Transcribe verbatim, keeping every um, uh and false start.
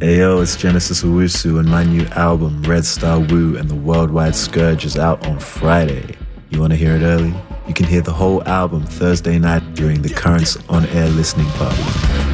Ayo, it's Genesis Owusu, and my new album, Red Star Woo and the Worldwide Scourge, is out on Friday. You want to hear it early? You can hear the whole album Thursday night during the Currents on-air listening party.